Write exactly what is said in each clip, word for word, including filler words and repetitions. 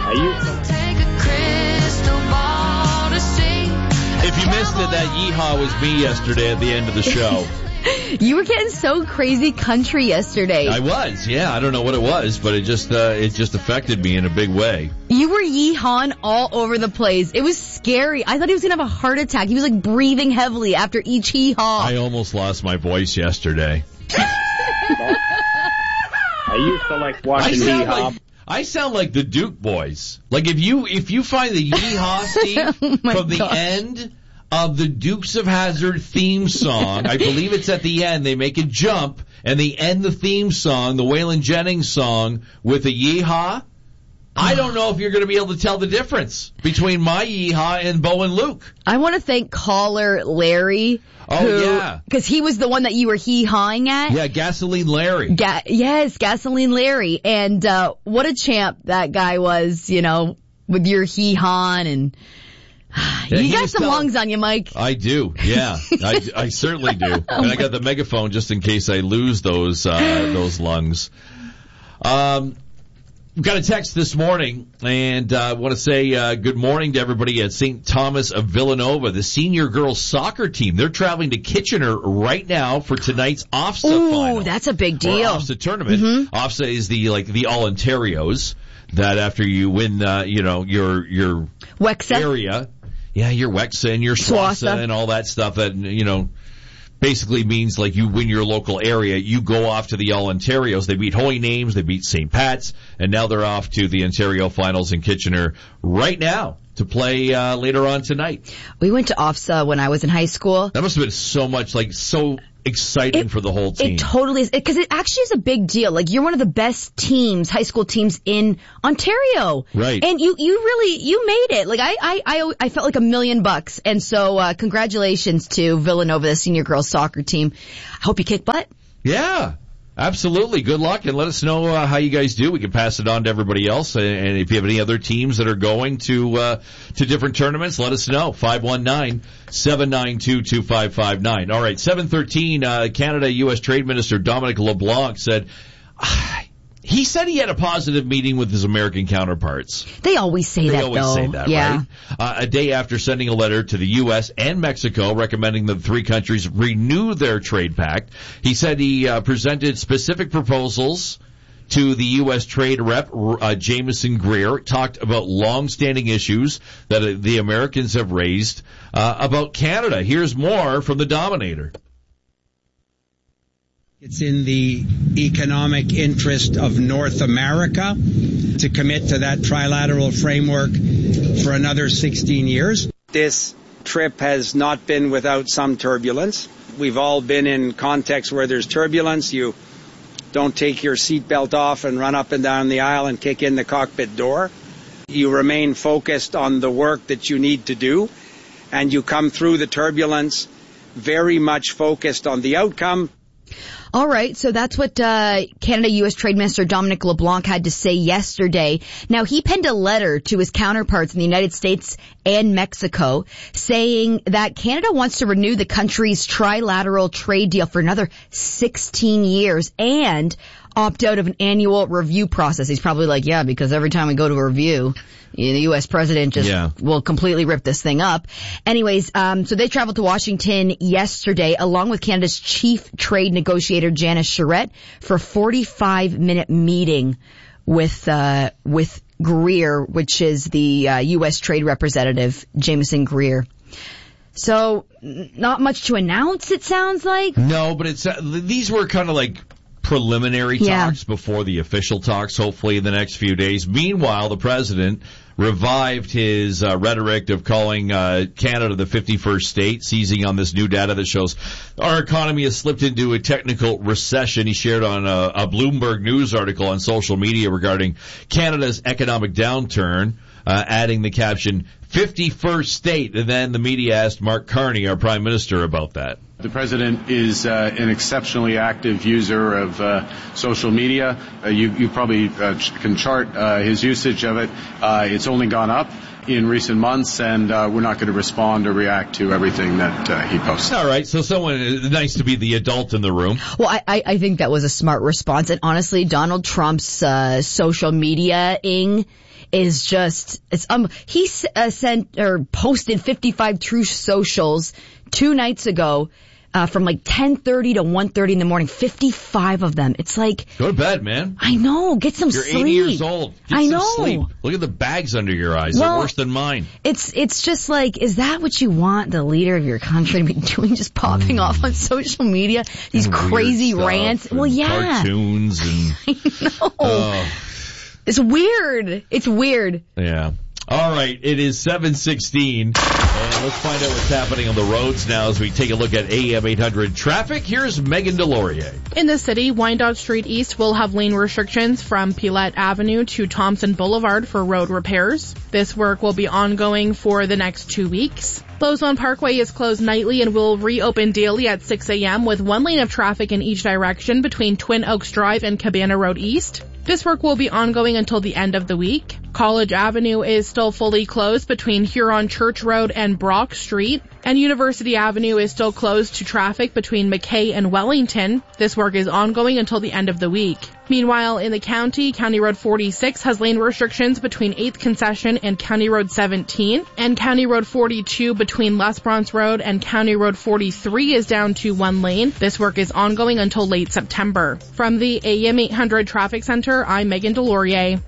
I used to... If you missed it, that yeehaw was me yesterday at the end of the show. You were getting so crazy country yesterday. I was, yeah. I don't know what it was, but it just uh, it just affected me in a big way. You were yeehawing all over the place. It was scary. I thought he was going to have a heart attack. He was like breathing heavily after each yeehaw. I almost lost my voice yesterday. I used to like watching yeehaw. Like, I sound like the Duke boys. Like if you if you find the yeehaw, Steve, oh from the gosh. end of the Dukes of Hazzard theme song, I believe it's at the end, they make a jump, and they end the theme song, the Waylon Jennings song, with a yeehaw. I don't know if you're going to be able to tell the difference between my yeehaw and Bo and Luke. I want to thank caller Larry. Oh, who, yeah. Because he was the one that you were hee-hawing at. Yeah, Gasoline Larry. Ga- yes, Gasoline Larry. And uh what a champ that guy was, you know, with your hee-hawing and... Yeah, you got some telling, lungs on you, Mike. I do, yeah. I, I certainly do. And I got the megaphone just in case I lose those uh those lungs. Um... We've got a text this morning, and I uh, want to say uh, good morning to everybody at Saint Thomas of Villanova, the senior girls soccer team. They're traveling to Kitchener right now for tonight's OFSA Ooh, final. that's a big deal. Or OFSA tournament. Mm-hmm. OFSA is the like the All Ontarios that after you win, uh, you know, your your Wexa. area, yeah, your Wexa and your Swassa Swassa. and all that stuff that you know. Basically means like you win your local area, you go off to the All Ontarios. They beat Holy Names, they beat Saint Pat's, and now they're off to the Ontario Finals in Kitchener right now to play uh, later on tonight. We went to OFSA when I was in high school. That must have been so much, like, so exciting It- for the whole team. It totally is, because it actually is a big deal. Like, you're one of the best teams, high school teams in Ontario. Right. And you, you really, you made it. Like, I, I, I, I felt like a million bucks. And so, uh, congratulations to Villanova, the senior girls soccer team. I hope you kick butt. Yeah, absolutely. Good luck, and let us know uh, how you guys do. We can pass it on to everybody else. And, and if you have any other teams that are going to uh, to different tournaments, let us know. five one nine, seven nine two, two five five nine. All right, seven thirteen, uh, Canada U S Trade Minister Dominic LeBlanc said, ah, he said he had a positive meeting with his American counterparts. They always say They that, always though. say that, yeah. right? Uh, a day after sending a letter to the U S and Mexico recommending that the three countries renew their trade pact, he said he uh, presented specific proposals to the U S Trade Rep, uh, Jameson Greer, talked about long-standing issues that uh, the Americans have raised uh, about Canada. Here's more from the Dominator. It's in the economic interest of North America to commit to that trilateral framework for another sixteen years. This trip has not been without some turbulence. We've all been in contexts where there's turbulence. You don't take your seatbelt off and run up and down the aisle and kick in the cockpit door. You remain focused on the work that you need to do, and you come through the turbulence very much focused on the outcome. All right, so that's what uh Canada U S Trade Minister Dominic LeBlanc had to say yesterday. Now, he penned a letter to his counterparts in the United States and Mexico saying that Canada wants to renew the country's trilateral trade deal for another sixteen years and opt out of an annual review process. He's probably like, yeah, because every time we go to a review, the U S president just Yeah. will completely rip this thing up. Anyways, um, so they traveled to Washington yesterday along with Canada's chief trade negotiator, Janice Charette, for a forty-five minute meeting with, uh, with Greer, which is the, uh, U S trade representative, Jameson Greer. So, n- not much to announce, it sounds like. No, but it's uh, these were kind of like preliminary Yeah. talks before the official talks, hopefully in the next few days. Meanwhile, the president revived his uh, rhetoric of calling uh, Canada the fifty-first state, seizing on this new data that shows our economy has slipped into a technical recession. He shared on a, a Bloomberg News article on social media regarding Canada's economic downturn, uh, adding the caption, fifty-first state. And then the media asked Mark Carney, our prime minister, about that. The president is uh, an exceptionally active user of uh, social media. Uh, you, you probably uh, can chart uh, his usage of it. Uh, it's only gone up. in recent months, and uh, we're not going to respond or react to everything that uh, he posts. All right, so someone nice to be the adult in the room. Well, I, I, I think that was a smart response, and honestly, Donald Trump's uh, social media-ing is just, it's um he uh, sent or posted fifty-five Truth Socials two nights ago uh, from like ten thirty to one thirty in the morning. fifty-five of them. It's like, go to bed, man. I know, get some You're sleep. eighty years old. Get I some know. Sleep. Look at the bags under your eyes. Well, They're worse than mine. It's it's just like, is that what you want the leader of your country to be doing? Just popping mm. off on social media, these and crazy rants. Well, yeah, cartoons and I know. Oh. It's weird. It's weird. Yeah. All right. It is seven sixteen, and let's find out what's happening on the roads now as we take a look at A M eight hundred traffic. Here's Megan Delorier. In the city, Wyandotte Street East will have lane restrictions from Pilette Avenue to Thompson Boulevard for road repairs. This work will be ongoing for the next two weeks. Lozone Parkway is closed nightly and will reopen daily at six a.m. with one lane of traffic in each direction between Twin Oaks Drive and Cabana Road East. This work will be ongoing until the end of the week. College Avenue is still fully closed between Huron Church Road and Brock Street, and University Avenue is still closed to traffic between McKay and Wellington. This work is ongoing until the end of the week. Meanwhile, in the county, County Road forty-six has lane restrictions between eighth Concession and County Road seventeen, and County Road forty-two between Les Bronze Road and County Road forty-three is down to one lane. This work is ongoing until late September. From the A M eight hundred Traffic Center, I'm Megan Delorier.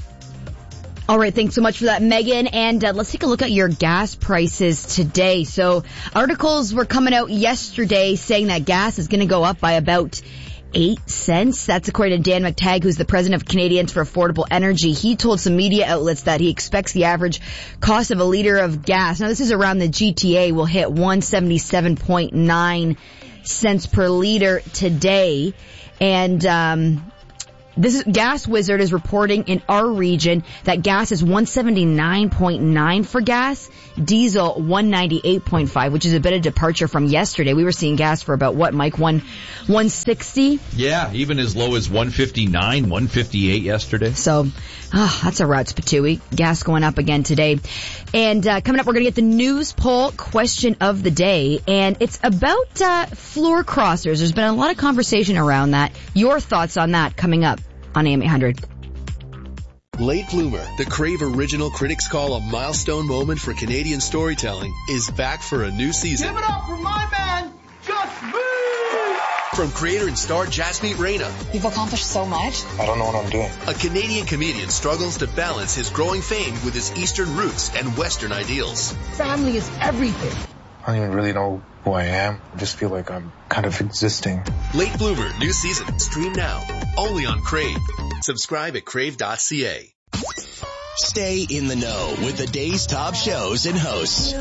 All right, thanks so much for that, Megan. And uh, let's take a look at your gas prices today. So articles were coming out yesterday saying that gas is going to go up by about eight cents. That's according to Dan McTagg, who's the president of Canadians for Affordable Energy. He told some media outlets that he expects the average cost of a liter of gas, now this is around the G T A, will hit one seventy-seven point nine cents per liter today. And um This is, Gas Wizard is reporting in our region that gas is one seventy-nine point nine for gas, diesel one ninety-eight point five, which is a bit of departure from yesterday. We were seeing gas for about what, Mike, one one sixty? Yeah, even as low as one fifty-nine, one fifty-eight yesterday. So, oh, that's a Routes Patooey. Gas going up again today. And uh, coming up, we're going to get the news poll question of the day, and it's about uh, floor crossers. There's been a lot of conversation around that. Your thoughts on that coming up on A M eight hundred. Late Bloomer, the Crave original critics call a milestone moment for Canadian storytelling, is back for a new season. Give it up for my man, Jasmeet! From creator and star Jasmeet Reina. You've accomplished so much. I don't know what I'm doing. A Canadian comedian struggles to balance his growing fame with his Eastern roots and Western ideals. Family is everything. I don't even really know who I am. I just feel like I'm kind of existing. Late Bloomer, new season. Stream now. Only on Crave. Subscribe at crave dot c a. Stay in the know with the day's top shows and hosts.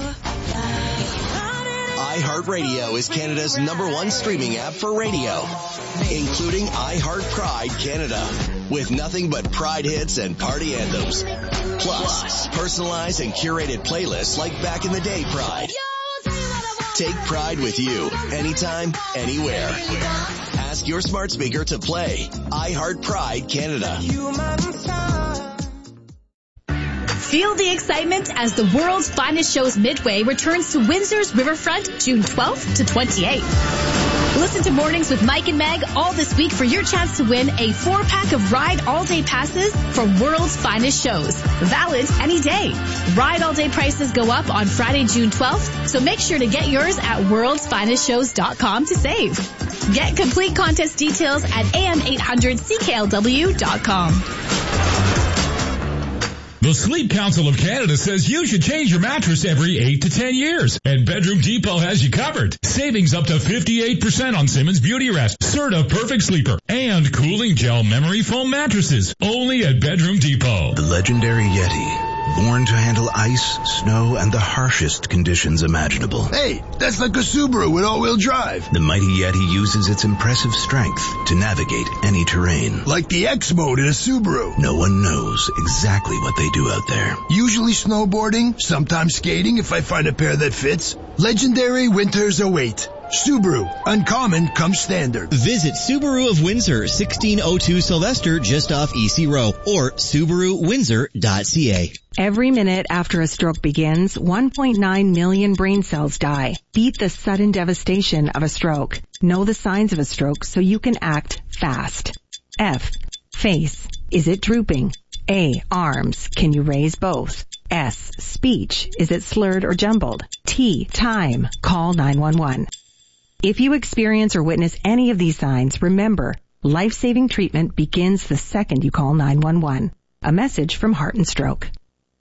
iHeartRadio is Canada's number one streaming app for radio, including iHeart Pride Canada, with nothing but Pride hits and party anthems. Plus, personalized and curated playlists like Back in the Day Pride. Take Pride with you, anytime, anywhere. Ask your smart speaker to play iHeart Pride Canada. Feel the excitement as the world's finest shows Midway returns to Windsor's Riverfront June twelfth to twenty-eighth. Listen to Mornings with Mike and Meg all this week for your chance to win a four-pack of Ride All Day passes for world's finest shows. Valid any day. Ride All Day prices go up on Friday, June twelfth, so make sure to get yours at worlds finest shows dot com to save. Get complete contest details at a m eight hundred c k l w dot com. The Sleep Council of Canada says you should change your mattress every eight to ten years. And Bedroom Depot has you covered. Savings up to fifty-eight percent on Simmons Beauty Rest, Serta Perfect Sleeper, and Cooling Gel Memory Foam mattresses. Only at Bedroom Depot. The legendary Yeti. Born to handle ice, snow, and the harshest conditions imaginable. Hey, that's like a Subaru with all-wheel drive. The mighty Yeti uses its impressive strength to navigate any terrain. Like the X-Mode in a Subaru. No one knows exactly what they do out there. Usually snowboarding, sometimes skating if I find a pair that fits. Legendary winters await. Subaru. Uncommon comes standard. Visit Subaru of Windsor, sixteen oh two Sylvester, just off E C Row, or Subaru Windsor dot C A. Every minute after a stroke begins, one point nine million brain cells die. Beat the sudden devastation of a stroke. Know the signs of a stroke so you can act fast. F. Face. Is it drooping? A. Arms. Can you raise both? S. Speech. Is it slurred or jumbled? T. Time. Call nine one one. If you experience or witness any of these signs, remember, life-saving treatment begins the second you call nine one one. A message from Heart and Stroke.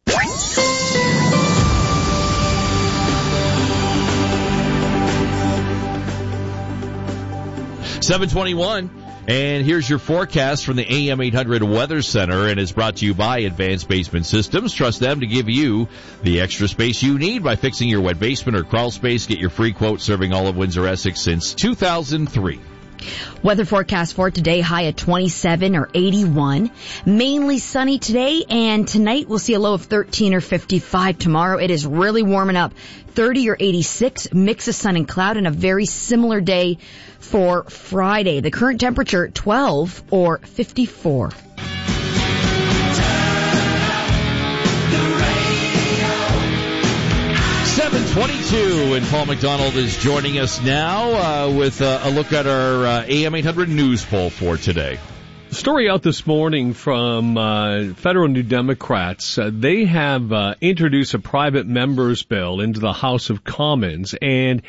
seven twenty-one, and here's your forecast from the A M eight hundred Weather Center, and it's brought to you by Advanced Basement Systems. Trust them to give you the extra space you need by fixing your wet basement or crawl space. Get your free quote serving all of Windsor, Essex since two thousand three. Weather forecast for today, high at twenty-seven or eighty-one. Mainly sunny today, and tonight we'll see a low of thirteen or fifty-five. Tomorrow it is really warming up, thirty or eighty-six, mix of sun and cloud, and a very similar day for Friday. The current temperature, twelve or fifty-four. seven twenty-two, and Paul McDonald is joining us now uh, with uh, a look at our uh, A M eight hundred news poll for today. Story out this morning from uh, federal New Democrats. Uh, they have uh, introduced a private members bill into the House of Commons, and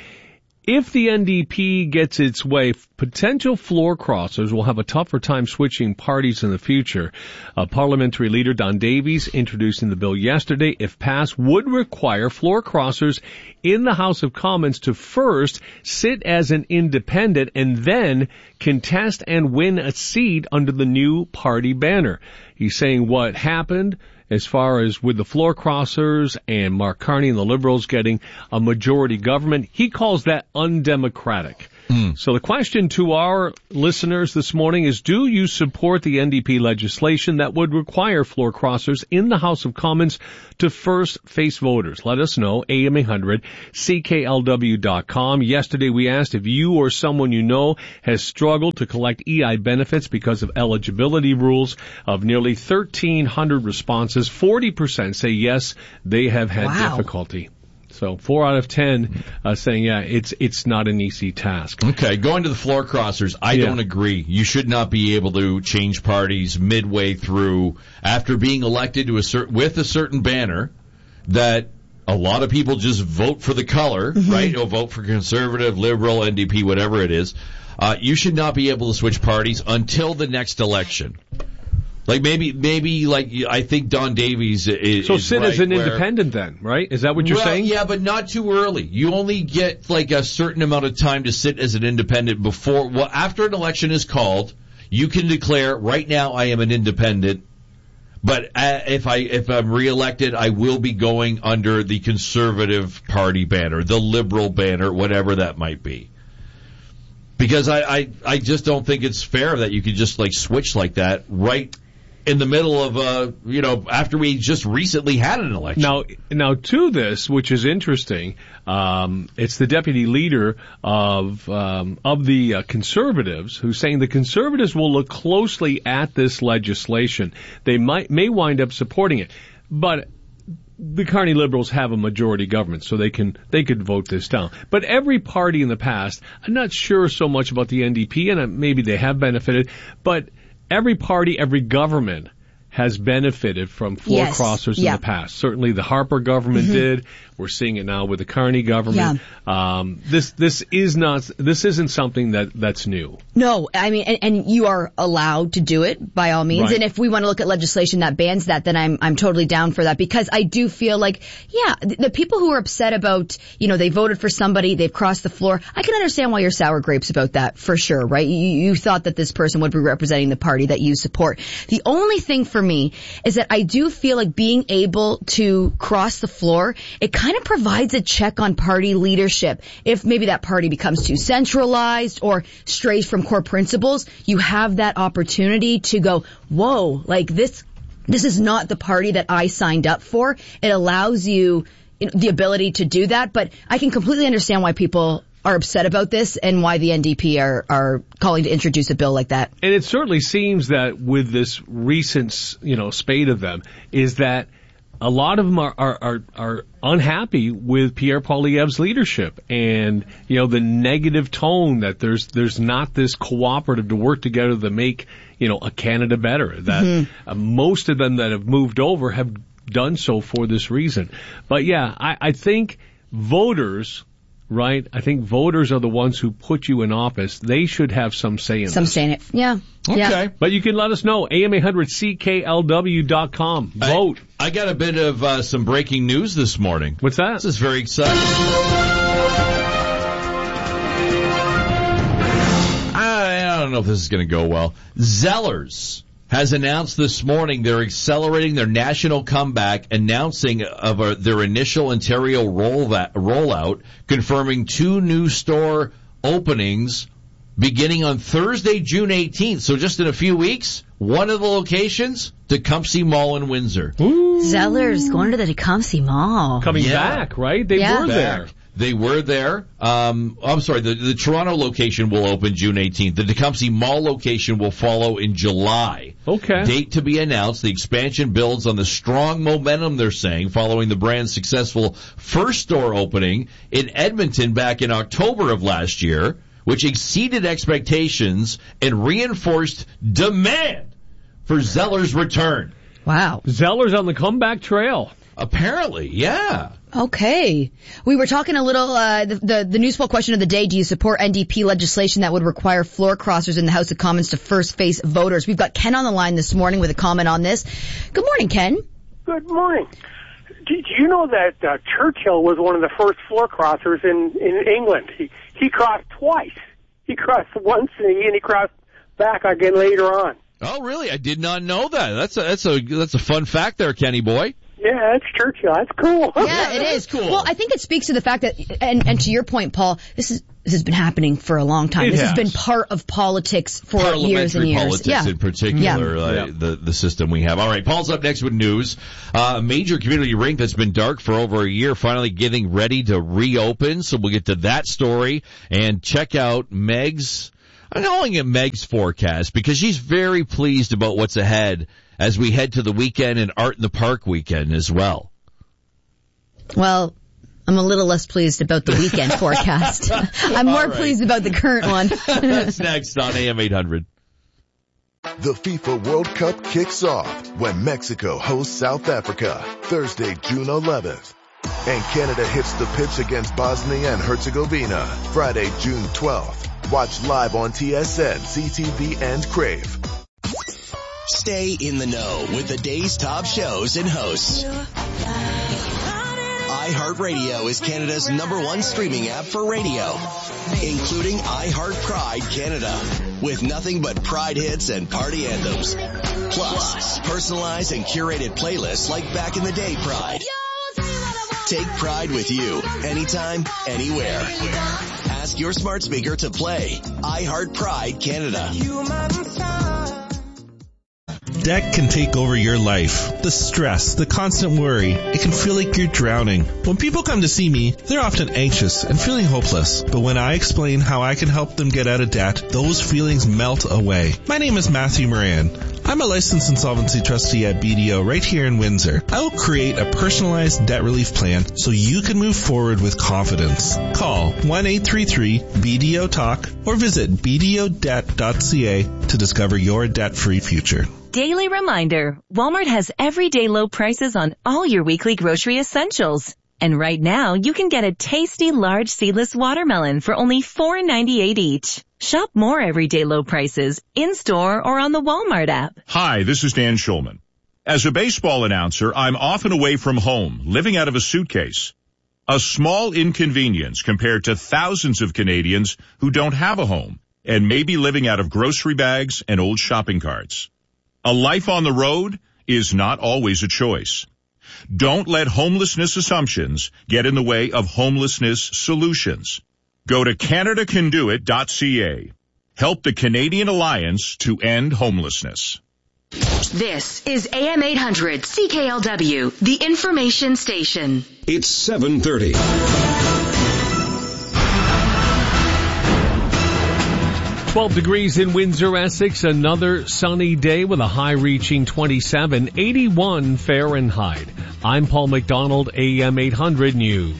if the N D P gets its way, potential floor crossers will have a tougher time switching parties in the future. Uh, Parliamentary Leader Don Davies, introducing the bill yesterday, if passed, would require floor crossers in the House of Commons to first sit as an independent and then contest and win a seat under the new party banner. He's saying what happened as far as with the floor crossers and Mark Carney and the Liberals getting a majority government, he calls that undemocratic. Mm. So the question to our listeners this morning is, do you support the N D P legislation that would require floor crossers in the House of Commons to first face voters? Let us know, A M eight hundred, C K L W dot com. Yesterday we asked if you or someone you know has struggled to collect E I benefits because of eligibility rules. Of nearly thirteen hundred responses, forty percent say yes, they have had wow. difficulty. So four out of ten uh, saying, yeah, it's it's not an easy task. Okay, going to the floor crossers, I yeah. don't agree. You should not be able to change parties midway through after being elected to a cer- with a certain banner that a lot of people just vote for the color, mm-hmm. right? Or vote for conservative, liberal, N D P, whatever it is. Uh, you should not be able to switch parties until the next election. Like maybe, maybe like I think Don Davies is so sit right as an where, independent then, right? Is that what you're well, saying? Yeah, but not too early. You only get like a certain amount of time to sit as an independent before. Well, after an election is called, you can declare right now I am an independent. But uh, if I if I'm reelected, I will be going under the Conservative Party banner, the Liberal banner, whatever that might be. Because I I, I just don't think it's fair that you could just like switch like that right in the middle of, uh, you know, after we just recently had an election. Now, now to this, which is interesting, um, it's the deputy leader of um, of the uh, Conservatives who's saying the Conservatives will look closely at this legislation. They might may wind up supporting it, but the Carney Liberals have a majority government, so they can they could vote this down. But every party in the past, I'm not sure so much about the N D P, and maybe they have benefited, but every party, every government has benefited from floor yes. crossers yeah. in the past. Certainly the Harper government mm-hmm. did. We're seeing it now with the Carney government. Yeah. Um, this this is not this isn't something that that's new. No, I mean, and, and you are allowed to do it by all means. Right. And if we want to look at legislation that bans that, then I'm I'm totally down for that, because I do feel like, yeah, the, the people who are upset about, you know, they voted for somebody, they've crossed the floor. I can understand why you're sour grapes about that for sure, right? You, you thought that this person would be representing the party that you support. The only thing for me is that I do feel like being able to cross the floor, it kind of provides a check on party leadership. If maybe that party becomes too centralized or strays from core principles, you have that opportunity to go, whoa, like this, this is not the party that I signed up for. It allows you, you know, the ability to do that, but I can completely understand why people are upset about this and why the N D P are, are calling to introduce a bill like that. And it certainly seems that with this recent, you know, spate of them, is that a lot of them are, are, are, are unhappy with Pierre Poilievre's leadership and, you know, the negative tone that there's, there's not this cooperative to work together to make, you know, a Canada better. That mm-hmm. uh, most of them that have moved over have done so for this reason. But yeah, I, I think voters, right? I think voters are the ones who put you in office. They should have some say in some this. say in it. Yeah. Okay. Yeah. But you can let us know. A M eight hundred C K L W dot com. Vote. I, I got a bit of uh, some breaking news this morning. What's that? This is very exciting. I, I don't know if this is going to go well. Zellers has announced this morning they're accelerating their national comeback, announcing of a, their initial Ontario roll that, rollout, confirming two new store openings beginning on Thursday, June eighteenth. So just in a few weeks, one of the locations, Tecumseh Mall in Windsor. Ooh. Zellers going to the Tecumseh Mall. Coming yeah. back, right? They yeah. were back. there. They were there. Um, I'm sorry, the, the Toronto location will open June eighteenth. The Tecumseh Mall location will follow in July. Okay. Date to be announced. The expansion builds on the strong momentum, they're saying, following the brand's successful first store opening in Edmonton back in October of last year, which exceeded expectations and reinforced demand for Zellers' return. Wow. Zellers on the comeback trail. Apparently, yeah. Okay. We were talking a little, uh, the, the, the news poll question of the day, do you support N D P legislation that would require floor crossers in the House of Commons to first face voters? We've got Ken on the line this morning with a comment on this. Good morning, Ken. Good morning. Did you know that uh, Churchill was one of the first floor crossers in, in England? He, he crossed twice. He crossed once and he crossed back again later on. Oh, really? I did not know that. That's a, that's a, that's a fun fact there, Kenny boy. Yeah, that's Churchill. That's cool. Yeah, yeah it is cool. Well, I think it speaks to the fact that, and, and to your point, Paul, this is this has been happening for a long time. It this has. has been part of politics for years and years. Politics yeah. in particular, yeah. uh, yeah. the the system we have. All right, Paul's up next with news. Uh, a major community rink that's been dark for over a year, finally getting ready to reopen. So we'll get to that story and check out Meg's. I'm calling it Meg's forecast because she's very pleased about what's ahead as we head to the weekend and Art in the Park weekend as well. Well, I'm a little less pleased about the weekend forecast. I'm more right. pleased about the current one. That's next on A M eight hundred. The FIFA World Cup kicks off when Mexico hosts South Africa Thursday, June eleventh. And Canada hits the pitch against Bosnia and Herzegovina Friday, June twelfth. Watch live on T S N, C T V, and Crave. Stay in the know with the day's top shows and hosts. iHeartRadio is Canada's number one streaming app for radio, including iHeart Pride Canada, with nothing but Pride hits and party anthems. Plus, personalized and curated playlists like Back in the Day Pride. Take Pride with you, anytime, anywhere. Ask your smart speaker to play iHeart Pride Canada. Debt can take over your life. The stress, the constant worry, it can feel like you're drowning. When people come to see me, they're often anxious and feeling hopeless. But when I explain how I can help them get out of debt, those feelings melt away. My name is Matthew Moran. I'm a licensed insolvency trustee at B D O right here in Windsor. I will create a personalized debt relief plan so you can move forward with confidence. Call one eight three three B D O talk or visit b d o debt dot c a to discover your debt-free future. Daily reminder, Walmart has everyday low prices on all your weekly grocery essentials. And right now, you can get a tasty large seedless watermelon for only four ninety-eight each. Shop more everyday low prices in-store or on the Walmart app. Hi, this is Dan Schulman. As a baseball announcer, I'm often away from home, living out of a suitcase. A small inconvenience compared to thousands of Canadians who don't have a home and may be living out of grocery bags and old shopping carts. A life on the road is not always a choice. Don't let homelessness assumptions get in the way of homelessness solutions. Go to canada can do it dot c a. Help the Canadian Alliance to end homelessness. This is A M eight hundred C K L W, the information station. It's seven thirty. twelve degrees in Windsor, Essex. Another sunny day with a high reaching twenty-seven, eighty-one Fahrenheit. I'm Paul McDonald, A M eight hundred News.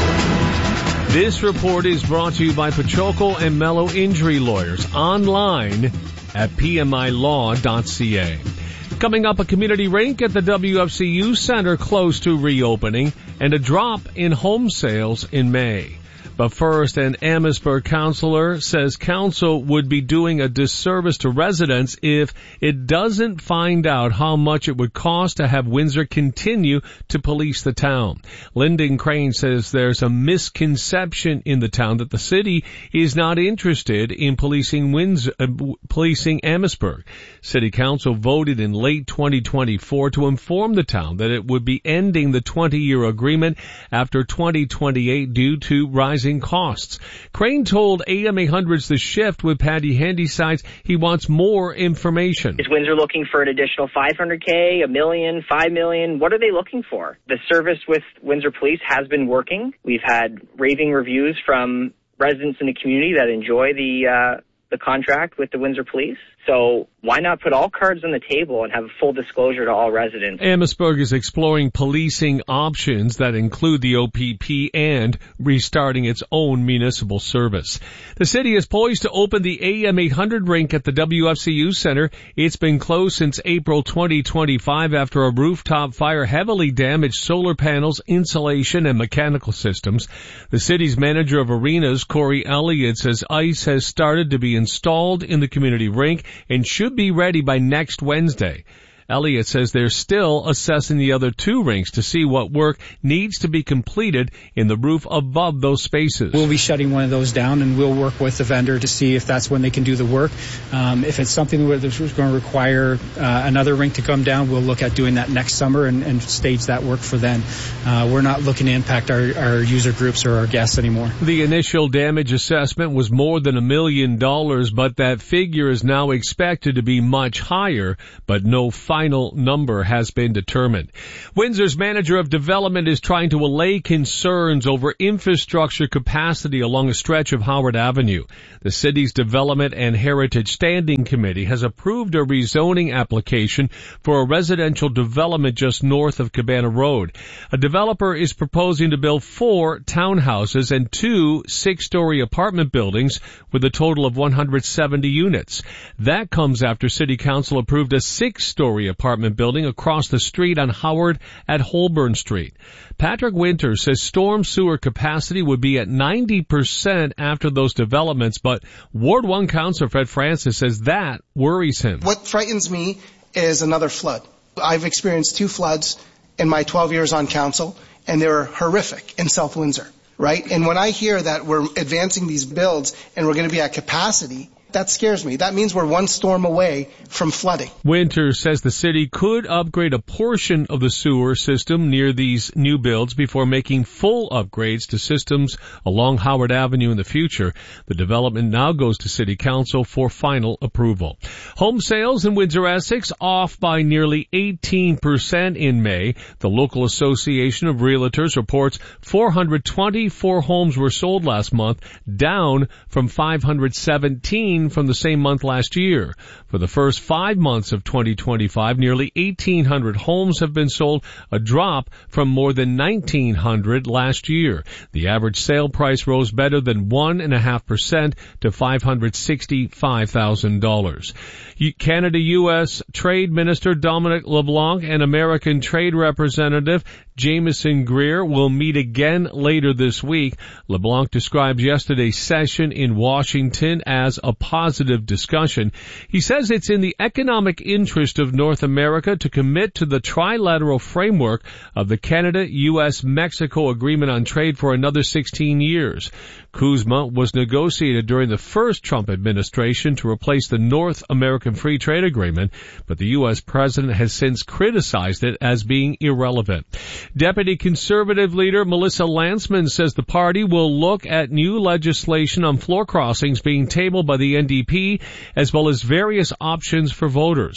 This report is brought to you by Pachoco and Mello Injury Lawyers, online at p m i law dot c a. Coming up, a community rink at the W F C U Center close to reopening, and a drop in home sales in May. But first, an Amherstburg councillor says council would be doing a disservice to residents if it doesn't find out how much it would cost to have Windsor continue to police the town. Lyndon Crane says there's a misconception in the town that the city is not interested in policing Windsor, uh, policing Amherstburg. City Council voted in late twenty twenty-four to inform the town that it would be ending the twenty-year agreement after twenty twenty-eight due to rising costs. Crane told A M eight hundred's The Shift with Patty Handysides he wants more information. Is Windsor looking for an additional five hundred K, a million, five million? What are they looking for? The service with Windsor Police has been working. We've had raving reviews from residents in the community that enjoy the uh, the contract with the Windsor Police. So why not put all cards on the table and have full disclosure to all residents? Amherstburg is exploring policing options that include the O P P and restarting its own municipal service. The city is poised to open the A M eight hundred rink at the W F C U Center. It's been closed since April twenty twenty-five after a rooftop fire heavily damaged solar panels, insulation, and mechanical systems. The city's manager of arenas, Corey Elliott, says ice has started to be installed in the community rink and should be ready by next Wednesday. Elliott says they're still assessing the other two rinks to see what work needs to be completed in the roof above those spaces. We'll be shutting one of those down, and we'll work with the vendor to see if that's when they can do the work. Um, if it's something where there's going to require uh, another rink to come down, we'll look at doing that next summer and, and stage that work for then. Uh, we're not looking to impact our, our user groups or our guests anymore. The initial damage assessment was more than a million dollars, but that figure is now expected to be much higher, but no final number has been determined. Windsor's manager of development is trying to allay concerns over infrastructure capacity along a stretch of Howard Avenue. The city's Development and Heritage Standing Committee has approved a rezoning application for a residential development just north of Cabana Road. A developer is proposing to build four townhouses and two six-story apartment buildings with a total of one hundred seventy units. That comes after City Council approved a six-story apartment building across the street on Howard at Holborn Street. Patrick Winter says storm sewer capacity would be at ninety percent after those developments, but Ward one Councillor Fred Francis says that worries him. What frightens me is another flood. I've experienced two floods in my twelve years on council, and they were horrific in South Windsor, right? And when I hear that we're advancing these builds and we're going to be at capacity, that scares me. That means we're one storm away from flooding. Winter says the city could upgrade a portion of the sewer system near these new builds before making full upgrades to systems along Howard Avenue in the future. The development now goes to City Council for final approval. Home sales in Windsor, Essex off by nearly eighteen percent in May. The local Association of Realtors reports four hundred twenty-four homes were sold last month, down from five hundred seventeen from the same month last year. For the first five months of twenty twenty-five, nearly eighteen hundred homes have been sold, a drop from more than nineteen hundred last year. The average sale price rose better than one point five percent to five hundred sixty-five thousand dollars. Canada-U S Trade Minister Dominic LeBlanc and American Trade Representative Jameson Greer will meet again later this week. LeBlanc describes yesterday's session in Washington as a positive discussion. He says it's in the economic interest of North America to commit to the trilateral framework of the Canada-U S Mexico Agreement on Trade for another sixteen years. CUSMA was negotiated during the first Trump administration to replace the North American Free Trade Agreement, but the U S president has since criticized it as being irrelevant. Deputy Conservative leader Melissa Lantsman says the party will look at new legislation on floor crossings being tabled by the N D P, as well as various options for voters.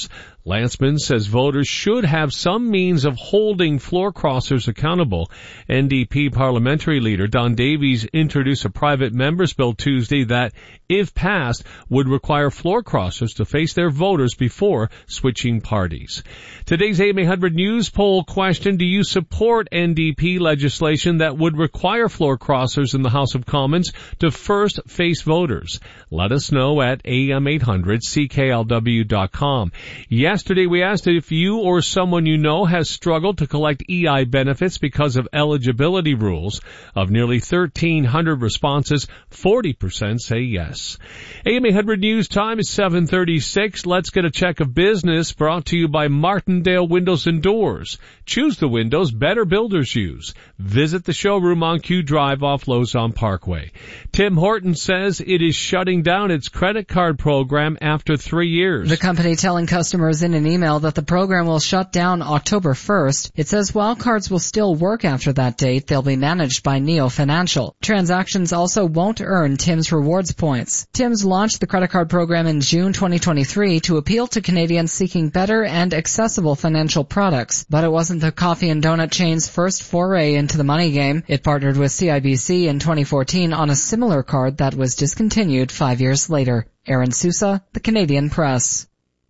Lanceman says voters should have some means of holding floor crossers accountable. N D P parliamentary leader Don Davies introduced a private members bill Tuesday that, if passed, would require floor crossers to face their voters before switching parties. Today's A M eight hundred News poll question: do you support N D P legislation that would require floor crossers in the House of Commons to first face voters? Let us know at A M eight hundred C K L W dot com. Yesterday we asked if you or someone you know has struggled to collect E I benefits because of eligibility rules. Of nearly thirteen hundred responses, forty percent say yes. A M eight hundred News time is seven thirty-six. Let's get a check of business brought to you by Martindale Windows and Doors. Choose the windows better builders use. Visit the showroom on Q Drive off Lozon Parkway. Tim Horton says it is shutting down its credit card program after three years. The company telling customers in an email that the program will shut down October first. It says while cards will still work after that date, they'll be managed by Neo Financial. Transactions also won't earn Tim's rewards points. Tim's launched the credit card program in June twenty twenty-three to appeal to Canadians seeking better and accessible financial products. But it wasn't the coffee and donut chain's first foray into the money game. It partnered with C I B C in twenty fourteen on a similar card that was discontinued five years later. Aaron Sousa, The Canadian Press.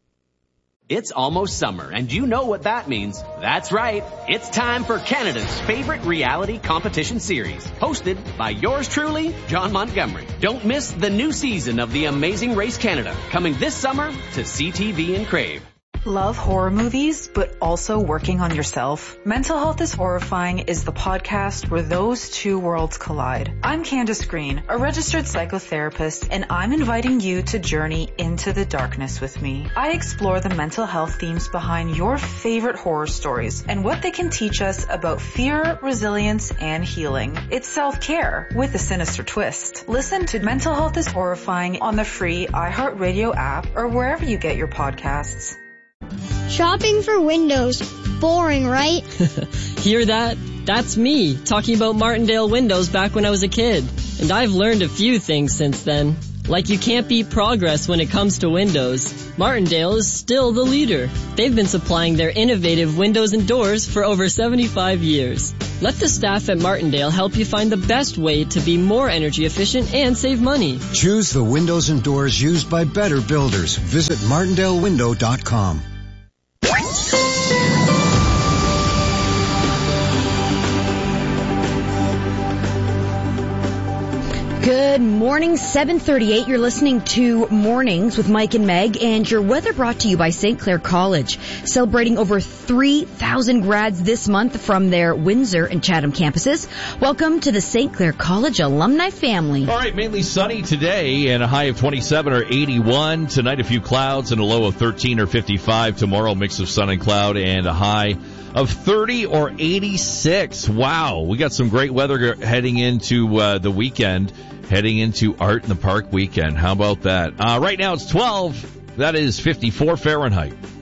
It's almost summer, and you know what that means. That's right. It's time for Canada's favorite reality competition series, hosted by yours truly, John Montgomery. Don't miss the new season of The Amazing Race Canada, coming this summer to C T V and Crave. Love horror movies, but also working on yourself? Mental Health is Horrifying is the podcast where those two worlds collide. I'm Candace Green, a registered psychotherapist, and I'm inviting you to journey into the darkness with me. I explore the mental health themes behind your favorite horror stories and what they can teach us about fear, resilience, and healing. It's self-care with a sinister twist. Listen to Mental Health is Horrifying on the free iHeartRadio app or wherever you get your podcasts. Shopping for windows. Boring, right? Hear that? That's me, talking about Martindale Windows back when I was a kid. And I've learned a few things since then. Like you can't beat progress when it comes to windows. Martindale is still the leader. They've been supplying their innovative windows and doors for over seventy-five years. Let the staff at Martindale help you find the best way to be more energy efficient and save money. Choose the windows and doors used by better builders. Visit martindale window dot com. Good morning, seven thirty-eight. You're listening to Mornings with Mike and Meg, and your weather brought to you by Saint Clair College, celebrating over three thousand grads this month from their Windsor and Chatham campuses. Welcome to the Saint Clair College alumni family. All right, mainly sunny today and a high of twenty-seven or eighty-one. Tonight, a few clouds and a low of thirteen or fifty-five. Tomorrow, mix of sun and cloud and a high of thirty or eighty-six. Wow, we got some great weather heading into uh, the weekend. Heading into Art in the Park weekend. How about that? Uh, right now it's twelve. That is fifty-four Fahrenheit.